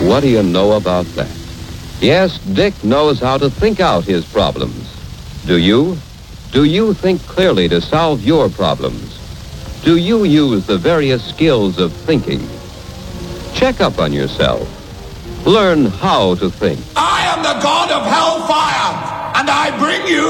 What do you know about that? Yes, Dick knows how to think out his problems. Do you? Do you think clearly to solve your problems? Do you use the various skills of thinking? Check up on yourself. Learn how to think. I am the god of hellfire, and I bring you